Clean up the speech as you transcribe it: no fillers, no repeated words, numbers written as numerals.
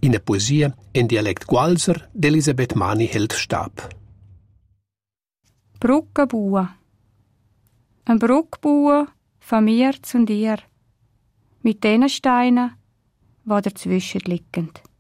in der Poesie in Dialekt Gualser d'Elisabeth Mani hält Stab. Brücke bauen. Ein Brücke bauen von mir zu dir, mit den Steinen, die dazwischen liegen.